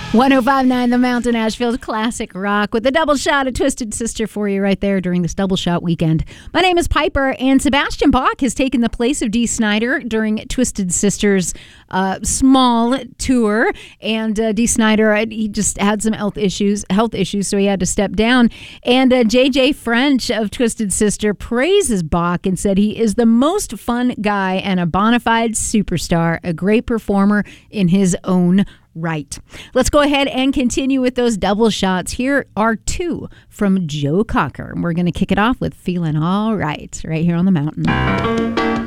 105.9 The Mountain, Asheville's classic rock, with a double shot of Twisted Sister for you right there during this double shot weekend. My name is Piper, and Sebastian Bach has taken the place of Dee Snider during Twisted Sister's small tour. And Dee Snider, he just had some health issues, so he had to step down. And JJ French of Twisted Sister praises Bach and said he is the most fun guy and a bona fide superstar, a great performer in his own right. Let's go ahead and continue with those double shots. Here are two from Joe Cocker. We're going to kick it off with Feeling All Right here on the mountain.